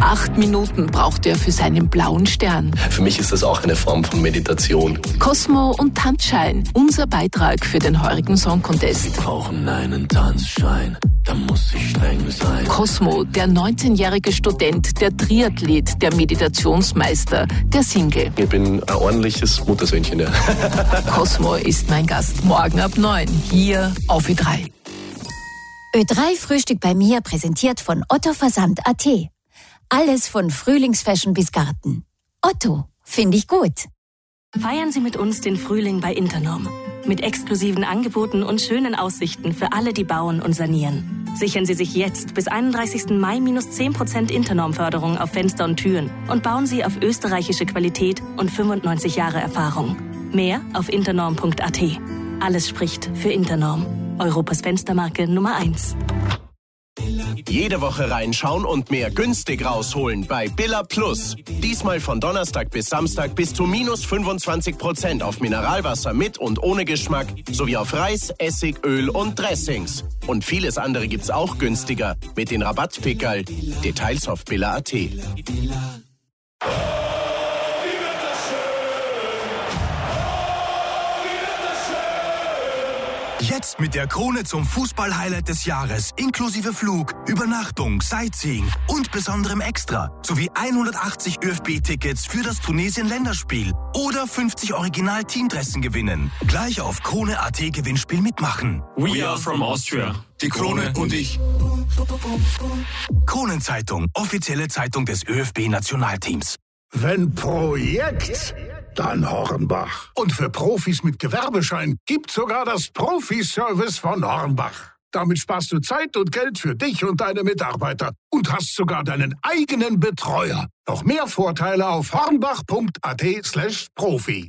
8 Minuten braucht er für seinen blauen Stern. Für mich ist das auch eine Form von Meditation. Cosmo und Tanzschein, unser Beitrag für den heurigen Song Contest. Wir brauchen einen Tanzschein, da muss ich streng sein. Cosmo, der 19-jährige Student, der Triathlet, der Meditationsmeister, der Single. Ich bin ein ordentliches Muttersöhnchen, ja. Cosmo ist mein Gast morgen ab 9 hier auf Ö3. Ö3 Frühstück bei mir, präsentiert von Otto Versand.at. Alles von Frühlingsfashion bis Garten. Otto, finde ich gut. Feiern Sie mit uns den Frühling bei Internorm. Mit exklusiven Angeboten und schönen Aussichten für alle, die bauen und sanieren. Sichern Sie sich jetzt bis 31. Mai minus 10% Internorm-Förderung auf Fenster und Türen und bauen Sie auf österreichische Qualität und 95 Jahre Erfahrung. Mehr auf internorm.at. Alles spricht für Internorm. Europas Fenstermarke Nummer 1. Jede Woche reinschauen und mehr günstig rausholen bei Billa Plus. Diesmal von Donnerstag bis Samstag bis zu minus 25% auf Mineralwasser mit und ohne Geschmack sowie auf Reis, Essig, Öl und Dressings. Und vieles andere gibt's auch günstiger mit den Rabattpickerl. Details auf billa.at. Jetzt mit der Krone zum Fußball-Highlight des Jahres, inklusive Flug, Übernachtung, Sightseeing und besonderem Extra, sowie 180 ÖFB-Tickets für das Tunesien-Länderspiel oder 50 Original-Teamdressen gewinnen. Gleich auf Krone.at Gewinnspiel mitmachen. We are from Austria. Die Krone und ich. Kronenzeitung, offizielle Zeitung des ÖFB-Nationalteams. Wenn Projekt, dann Hornbach. Und für Profis mit Gewerbeschein gibt's sogar das Profi-Service von Hornbach. Damit sparst du Zeit und Geld für dich und deine Mitarbeiter und hast sogar deinen eigenen Betreuer. Noch mehr Vorteile auf hornbach.at/profi.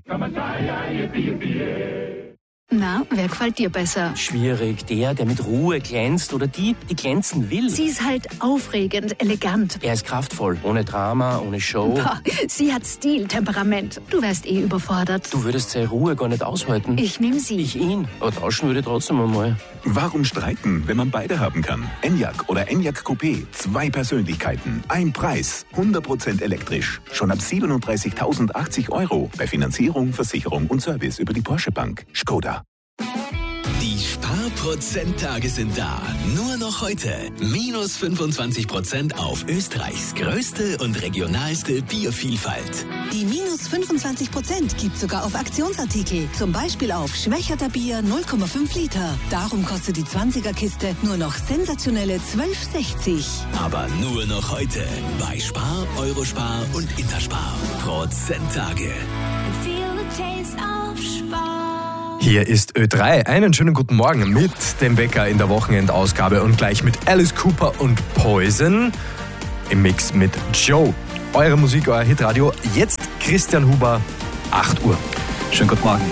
Na, wer gefällt dir besser? Schwierig. Der mit Ruhe glänzt oder die glänzen will. Sie ist halt aufregend, elegant. Er ist kraftvoll, ohne Drama, ohne Show. Boah, sie hat Stil, Temperament. Du wärst eh überfordert. Du würdest seine Ruhe gar nicht aushalten. Ich nehme sie. Ich ihn. Aber tauschen würde trotzdem einmal. Warum streiten, wenn man beide haben kann? Enyaq oder Enyaq Coupé. 2 Persönlichkeiten, ein Preis. 100% elektrisch. Schon ab 37.080 €. Bei Finanzierung, Versicherung und Service über die Porsche Bank. Skoda. Die Sparprozenttage sind da. Nur noch heute. Minus 25% auf Österreichs größte und regionalste Biervielfalt. Die minus 25% gibt sogar auf Aktionsartikel. Zum Beispiel auf Schwächerter Bier 0,5 Liter. Darum kostet die 20er-Kiste nur noch sensationelle 12,60. Aber nur noch heute. Bei Spar, Eurospar und Interspar. Prozenttage. Hier ist Ö3. Einen schönen guten Morgen mit dem Wecker in der Wochenendausgabe und gleich mit Alice Cooper und Poison im Mix mit Joe. Eure Musik, euer Hitradio. Jetzt Christian Huber, 8 Uhr. Schönen guten Morgen.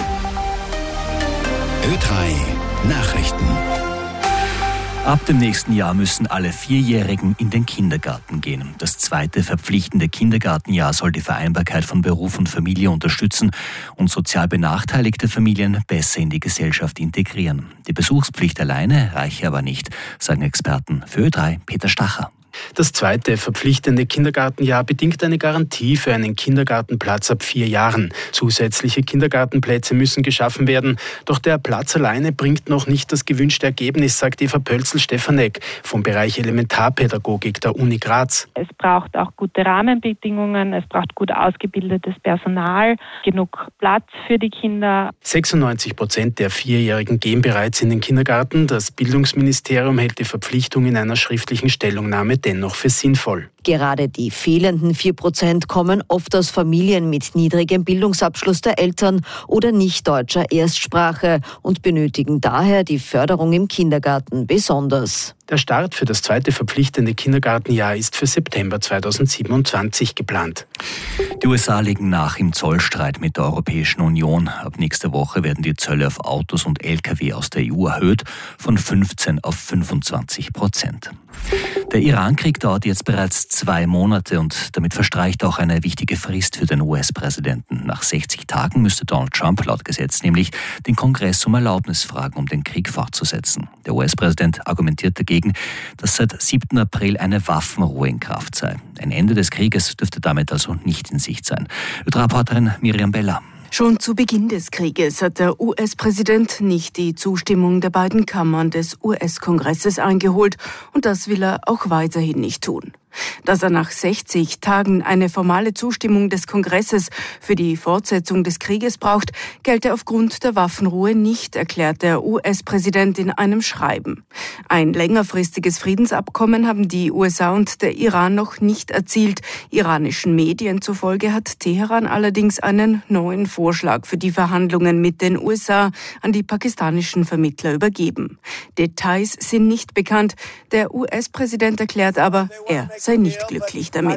Ö3 Nachrichten. Ab dem nächsten Jahr müssen alle 4-Jährigen in den Kindergarten gehen. Das 2. verpflichtende Kindergartenjahr soll die Vereinbarkeit von Beruf und Familie unterstützen und sozial benachteiligte Familien besser in die Gesellschaft integrieren. Die Besuchspflicht alleine reiche aber nicht, sagen Experten. Für Ö3 Peter Stacher. Das 2. verpflichtende Kindergartenjahr bedingt eine Garantie für einen Kindergartenplatz ab 4 Jahren. Zusätzliche Kindergartenplätze müssen geschaffen werden. Doch der Platz alleine bringt noch nicht das gewünschte Ergebnis, sagt Eva Pölzl-Stefanek vom Bereich Elementarpädagogik der Uni Graz. Es braucht auch gute Rahmenbedingungen, es braucht gut ausgebildetes Personal, genug Platz für die Kinder. 96% der 4-Jährigen gehen bereits in den Kindergarten. Das Bildungsministerium hält die Verpflichtung in einer schriftlichen Stellungnahme dennoch für sinnvoll. Gerade die fehlenden 4% kommen oft aus Familien mit niedrigem Bildungsabschluss der Eltern oder nicht deutscher Erstsprache und benötigen daher die Förderung im Kindergarten besonders. Der Start für das 2. verpflichtende Kindergartenjahr ist für September 2027 geplant. Die USA legen nach im Zollstreit mit der Europäischen Union. Ab nächster Woche werden die Zölle auf Autos und Lkw aus der EU erhöht von 15% auf 25%. Der Iran-Krieg dauert jetzt bereits 2 Monate und damit verstreicht auch eine wichtige Frist für den US-Präsidenten. Nach 60 Tagen müsste Donald Trump laut Gesetz nämlich den Kongress um Erlaubnis fragen, um den Krieg fortzusetzen. Der US-Präsident argumentiert dagegen, dass seit 7. April eine Waffenruhe in Kraft sei. Ein Ende des Krieges dürfte damit also nicht in Sicht sein. Reporterin Miriam Bella. Schon zu Beginn des Krieges hat der US-Präsident nicht die Zustimmung der beiden Kammern des US-Kongresses eingeholt und das will er auch weiterhin nicht tun. Dass er nach 60 Tagen eine formale Zustimmung des Kongresses für die Fortsetzung des Krieges braucht, gelte aufgrund der Waffenruhe nicht, erklärt der US-Präsident in einem Schreiben. Ein längerfristiges Friedensabkommen haben die USA und der Iran noch nicht erzielt. Iranischen Medien zufolge hat Teheran allerdings einen neuen Vorschlag für die Verhandlungen mit den USA an die pakistanischen Vermittler übergeben. Details sind nicht bekannt. Der US-Präsident erklärt aber, er sei nicht glücklich damit.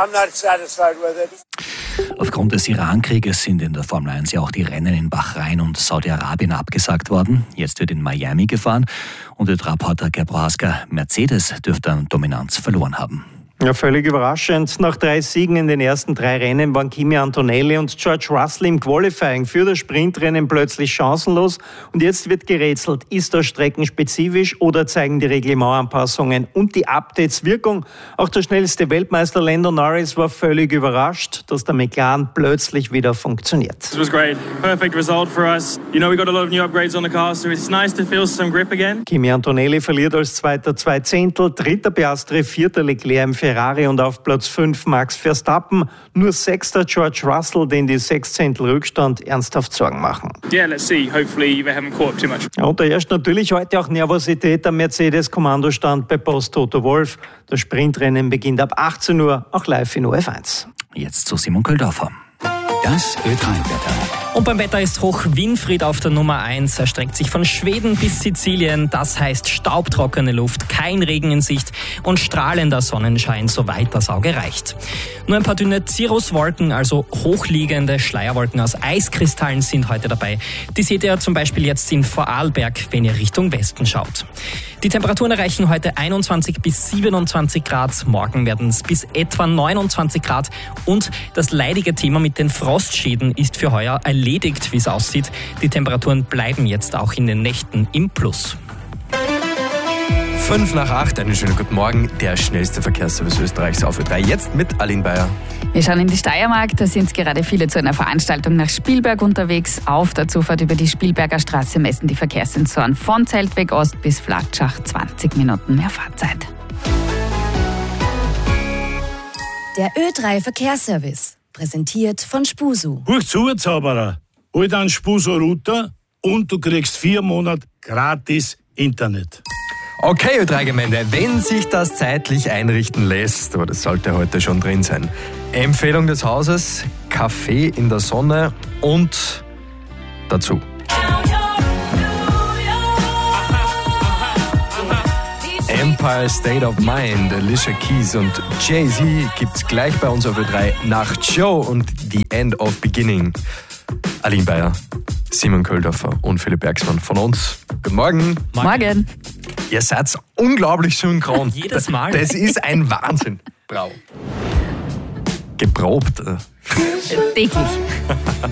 Aufgrund des Iran-Krieges sind in der Formel 1 ja auch die Rennen in Bahrain und Saudi-Arabien abgesagt worden. Jetzt wird in Miami gefahren und der Reporter Gebrauska Mercedes dürfte an Dominanz verloren haben. Ja, völlig überraschend. Nach 3 Siegen in den ersten 3 Rennen waren Kimi Antonelli und George Russell im Qualifying für das Sprintrennen plötzlich chancenlos. Und jetzt wird gerätselt, ist das streckenspezifisch oder zeigen die Reglementanpassungen und die Updates Wirkung? Auch der schnellste Weltmeister Lando Norris war völlig überrascht, dass der McLaren plötzlich wieder funktioniert. This was great. Perfect result for us. You know, we got a lot of new upgrades on the car, so it's nice to feel some grip again. Kimi Antonelli verliert als Zweiter 2 Zehntel, Dritter Piastri, Vierter Leclerc im Ferrari und auf Platz 5 Max Verstappen. Nur 6. George Russell, den die 6 Zehntel Rückstand ernsthaft Sorgen machen. Yeah, let's see. Hopefully they haven't caught up too much. Ja, und da herrscht natürlich heute auch Nervosität am Mercedes-Kommandostand bei Boss Toto Wolff. Das Sprintrennen beginnt ab 18 Uhr, auch live in OF1. Jetzt zu Simon Köldorfer. Das Ö3-Wetter. Und beim Wetter ist hoch Winfried auf der Nummer 1, erstreckt sich von Schweden bis Sizilien. Das heißt staubtrockene Luft, kein Regen in Sicht und strahlender Sonnenschein, soweit das Auge reicht. Nur ein paar dünne Cirruswolken, also hochliegende Schleierwolken aus Eiskristallen sind heute dabei. Die seht ihr zum Beispiel jetzt in Vorarlberg, wenn ihr Richtung Westen schaut. Die Temperaturen erreichen heute 21 bis 27 Grad, morgen werden es bis etwa 29 Grad und das leidige Thema mit den Frostschäden ist für heuer erledigt, wie es aussieht. Die Temperaturen bleiben jetzt auch in den Nächten im Plus. 5 nach 8, einen schönen guten Morgen. Der schnellste Verkehrsservice Österreichs auf Ö3. Jetzt mit Aline Bayer. Wir schauen in die Steiermark. Da sind gerade viele zu einer Veranstaltung nach Spielberg unterwegs. Auf der Zufahrt über die Spielberger Straße messen die Verkehrssensoren von Zeltweg Ost bis Flatschach 20 Minuten mehr Fahrzeit. Der Ö3 Verkehrsservice. Präsentiert von Spusu. Huch zu, Zauberer. Hol dann Spusu-Router und du kriegst 4 Monate gratis Internet. Okay, Ö3-Gemeinde, wenn sich das zeitlich einrichten lässt, aber das sollte heute schon drin sein. Empfehlung des Hauses, Kaffee in der Sonne und dazu. Empire State of Mind, Alicia Keys und Jay-Z gibt's gleich bei uns auf Ö3 nach Joe und The End of Beginning. Aline Bayer, Simon Köldorfer und Philipp Bergsmann von uns. Guten Morgen. Morgen. Ihr seid unglaublich synchron. Jedes Mal. Das ist ein Wahnsinn. Bravo. Geprobt. Täglich.